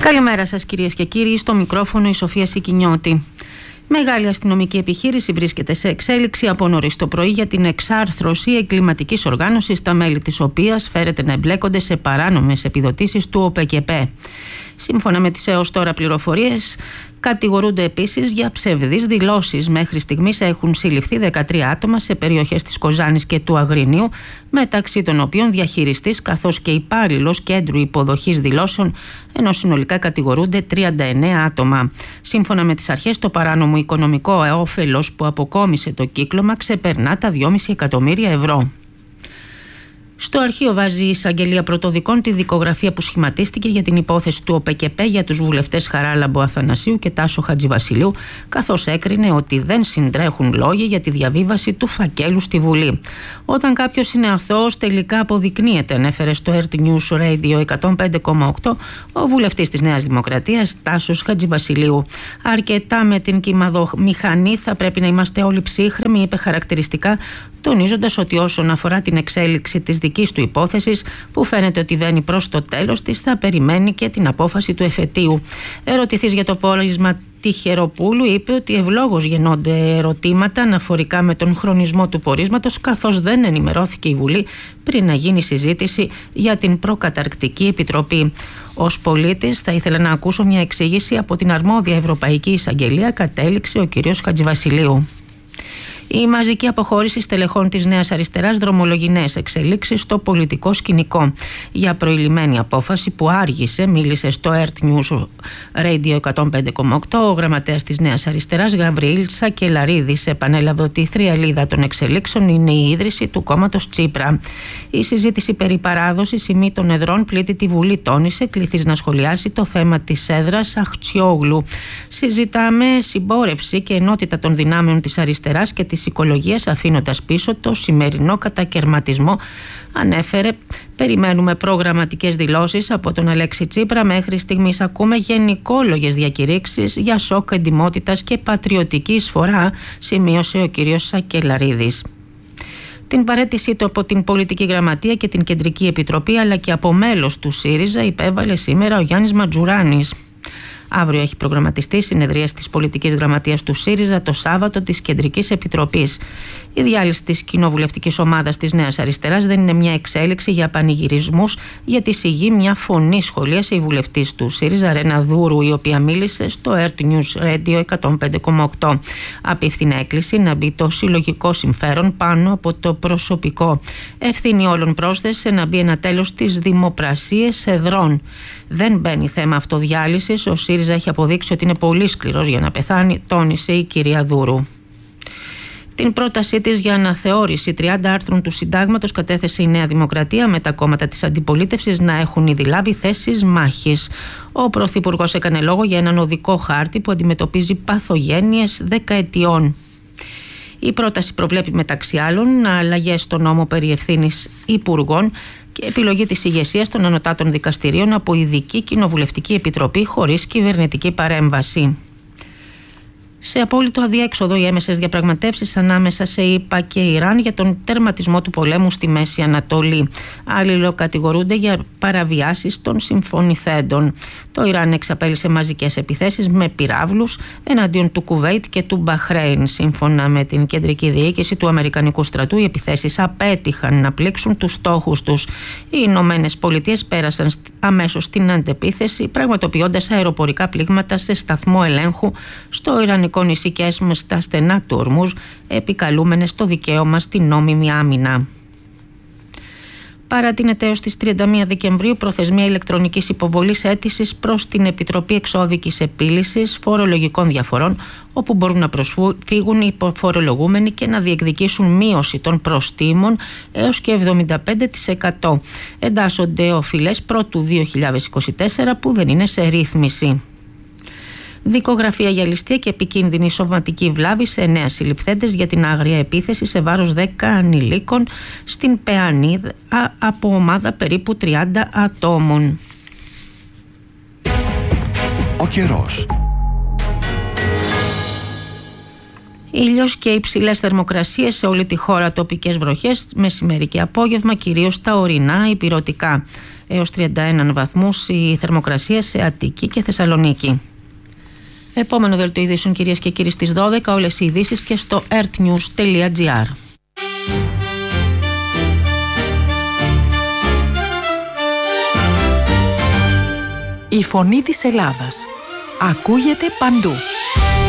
Καλημέρα σας κυρίες και κύριοι, στο μικρόφωνο η Σοφία Σικινιώτη. Μεγάλη αστυνομική επιχείρηση βρίσκεται σε εξέλιξη από νωρίς το πρωί για την εξάρθρωση εγκληματικής οργάνωσης, τα μέλη της οποίας φέρεται να εμπλέκονται σε παράνομες επιδοτήσεις του ΟΠΕΚΕΠΕ. Σύμφωνα με τις έως τώρα πληροφορίες, κατηγορούνται επίσης για ψευδείς δηλώσεις. Μέχρι στιγμής έχουν συλληφθεί 13 άτομα σε περιοχές της Κοζάνης και του Αγρινίου, μεταξύ των οποίων διαχειριστής καθώς και υπάλληλος κέντρου υποδοχής δηλώσεων, ενώ συνολικά κατηγορούνται 39 άτομα. Σύμφωνα με τις αρχές, το παράνομο οικονομικό όφελος που αποκόμισε το κύκλωμα ξεπερνά τα 2,5 εκατομμύρια ευρώ. Στο αρχείο βάζει η Εισαγγελία Πρωτοδικών τη δικογραφία που σχηματίστηκε για την υπόθεση του ΟΠΕΚΕΠΕ για τους βουλευτές Χαράλαμπο Αθανασίου και Τάσο Χατζηβασιλείου, καθώς έκρινε ότι δεν συντρέχουν λόγοι για τη διαβίβαση του φακέλου στη Βουλή. Όταν κάποιος είναι αθώος, τελικά αποδεικνύεται, ανέφερε στο RT News Radio 105,8 ο βουλευτής της Νέας Δημοκρατίας Τάσος Χατζηβασιλείου. Αρκετά με την κυμαδομηχανή θα πρέπει να είμαστε όλοι ψύχρεμοι, είπε χαρακτηριστικά, τονίζοντας ότι όσον αφορά την εξέλιξη της δικής του υπόθεσης, που φαίνεται ότι βαίνει προς το τέλος της, θα περιμένει και την απόφαση του εφετείου. Ερωτηθής για το πόρισμα Τυχεροπούλου, είπε ότι ευλόγως γεννώνται ερωτήματα αναφορικά με τον χρονισμό του πορίσματος, καθώς δεν ενημερώθηκε η Βουλή πριν να γίνει συζήτηση για την προκαταρκτική επιτροπή. Ως πολίτης θα ήθελα να ακούσω μια εξήγηση από την αρμόδια Ευρωπαϊκή Εισαγγελία, κατέληξε ο κ. Χατζηβασιλείου. Η μαζική αποχώρηση στελεχών της Νέας Αριστεράς δρομολογεί νέες εξελίξεις στο πολιτικό σκηνικό. Για προηλημένη απόφαση που άργησε, μίλησε στο RT News Radio 105,8 ο γραμματέας της Νέας Αριστεράς Γαβριήλ Σακελαρίδης. Επανέλαβε ότι η θριαλίδα των εξελίξεων είναι η ίδρυση του κόμματος Τσίπρα. Η συζήτηση περί παράδοσης ημί των εδρών πλήττει τη Βουλή, τόνισε, κληθείς να σχολιάσει το θέμα της έδρας Αχτσιόγλου. Συζητάμε συμπόρευση και ενότητα των δυνάμεων της αριστεράς και της οικολογίας, αφήνοντας πίσω το σημερινό κατακερματισμό, ανέφερε. Περιμένουμε προγραμματικές δηλώσεις από τον Αλέξη Τσίπρα. Μέχρι στιγμής ακούμε γενικόλογες διακηρύξεις για σοκ εντιμότητας και πατριωτική εισφορά, σημείωσε ο κ. Σακελαρίδης. Την παραίτησή του από την Πολιτική Γραμματεία και την Κεντρική Επιτροπή, αλλά και από μέλος του ΣΥΡΙΖΑ, υπέβαλε σήμερα ο Γιάννης Ματζουράνης. Αύριο έχει προγραμματιστεί συνεδρία της Πολιτικής Γραμματείας του ΣΥΡΙΖΑ το Σάββατο της Κεντρικής Επιτροπής. Η διάλυση της κοινοβουλευτικής ομάδας της Νέας Αριστεράς δεν είναι μια εξέλιξη για πανηγυρισμούς, γιατί συγγεί μια φωνή, σχολίασε η βουλευτής του ΣΥΡΙΖΑ Ρένα Δούρου, η οποία μίλησε στο RT News Radio 105,8. Απίφθηνε έκκληση να μπει το συλλογικό συμφέρον πάνω από το προσωπικό. Ευθύνη όλων, πρόσθεσε, να μπει ένα τέλος στις δημοπρασίες εδρών. Δεν μπαίνει θέμα αυτοδιάλυσης. Ο ΣΥΡΙΖΑ έχει αποδείξει ότι είναι πολύ σκληρός για να πεθάνει, τόνισε η κυρία Δούρου. Την πρότασή της για αναθεώρηση 30 άρθρων του Συντάγματος κατέθεσε η Νέα Δημοκρατία, με τα κόμματα της αντιπολίτευσης να έχουν ήδη λάβει θέσεις μάχης. Ο Πρωθυπουργός έκανε λόγο για έναν οδικό χάρτη που αντιμετωπίζει παθογένειες δεκαετιών. Η πρόταση προβλέπει μεταξύ άλλων αλλαγές στο νόμο περί ευθύνης υπουργών και επιλογή της ηγεσίας των ανωτάτων δικαστηρίων από ειδική κοινοβουλευτική επιτροπή χωρίς κυβερνητική παρέμβαση. Σε απόλυτο αδιέξοδο οι έμεσες διαπραγματεύσεις ανάμεσα σε ΗΠΑ και Ιράν για τον τερματισμό του πολέμου στη Μέση Ανατολή. Αλληλοκατηγορούνται για παραβιάσεις των συμφωνηθέντων. Το Ιράν εξαπέλυσε μαζικές επιθέσεις με πυράβλους εναντίον του Κουβέιτ και του Μπαχρέιν. Σύμφωνα με την κεντρική διοίκηση του Αμερικανικού στρατού, οι επιθέσεις απέτυχαν να πλήξουν τους στόχους τους. Οι Ηνωμένες Πολιτείες πέρασαν αμέσως στην αντεπίθεση, πραγματοποιώντας αεροπορικά πλήγματα σε σταθμό ελέγχου στο Ιρανικό νησί Κέσμ στα στενά του Ορμούζ, επικαλούμενες το δικαίωμα στην νόμιμη άμυνα. Παρατείνεται έως τις 31 Δεκεμβρίου προθεσμία ηλεκτρονικής υποβολής αίτησης προς την Επιτροπή Εξώδικης Επίλυσης Φορολογικών Διαφορών, όπου μπορούν να προσφύγουν οι φορολογούμενοι και να διεκδικήσουν μείωση των προστίμων έως και 75%. Εντάσσονται οφειλές πρώτου 2024 που δεν είναι σε ρύθμιση. Δικογραφία για ληστεία και επικίνδυνη σωματική βλάβη σε 9 συλληφθέντες για την άγρια επίθεση σε βάρος 10 ανηλίκων στην Παιανίδ από ομάδα περίπου 30 ατόμων. Ο καιρός. Ήλιος και υψηλές θερμοκρασίες σε όλη τη χώρα, τοπικές βροχές μεσημέρι και απόγευμα, κυρίως στα ορεινά υπηρωτικά. Έως 31 βαθμούς η θερμοκρασία σε Αττική και Θεσσαλονίκη. Επόμενο δελτίο ειδήσεων, κυρίες και κύριοι, στις 12. Όλες οι ειδήσεις και στο earthnews.gr. Η φωνή της Ελλάδας ακούγεται παντού.